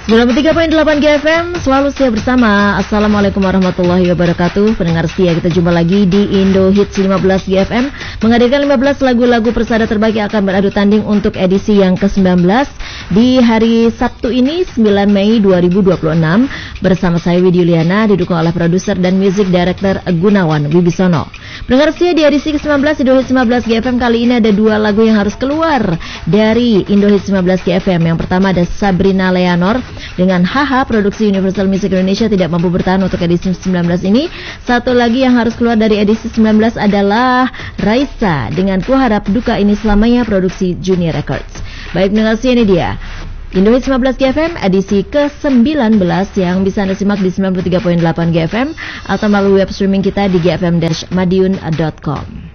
93.8 GFM, selalu setia bersama. Assalamualaikum warahmatullahi wabarakatuh. Pendengar setia, kita jumpa lagi di Indo Hits 15 GFM, menghadirkan 15 lagu-lagu persada terbaik yang akan beradu tanding untuk edisi yang ke-19 di hari Sabtu ini 9 Mei 2026. Bersama saya Widi Yuliana, didukung oleh produser dan music director Gunawan Wibisono. Pendengar setia, di edisi ke-19 Indo Hits 15 GFM kali ini ada dua lagu yang harus keluar dari Indo Hits 15 GFM. Yang pertama ada Sabrina Leanor dengan Haha, produksi Universal Music Indonesia tidak mampu bertahan untuk edisi 19 ini. Satu lagi yang harus keluar dari edisi 19 adalah Raisa dengan Kuharap Duka Ini Selamanya, produksi Junior Records. Baik pendengar, ini dia Indo Hits 15 GFM edisi ke-19 yang bisa Anda simak di 93.8 GFM atau melalui web streaming kita di gfm-madiun.com.